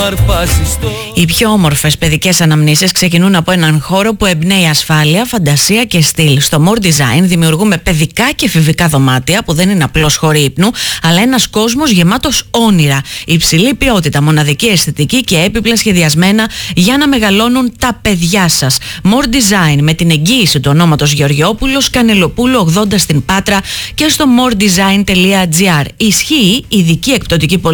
Οι πιο όμορφες παιδικές αναμνήσεις ξεκινούν από έναν χώρο που εμπνέει ασφάλεια, φαντασία και στυλ. Στο More Design δημιουργούμε παιδικά και εφηβικά δωμάτια που δεν είναι απλώς χώροι ύπνου, αλλά ένας κόσμος γεμάτος όνειρα. Υψηλή ποιότητα, μοναδική αισθητική και έπιπλα σχεδιασμένα για να μεγαλώνουν τα παιδιά σας. More Design, με την εγγύηση του ονόματος Γεωργιόπουλος, Κανελοπούλου 80 στην Πάτρα και στο moredesign.gr. Ισχύει ειδική εκπτωτική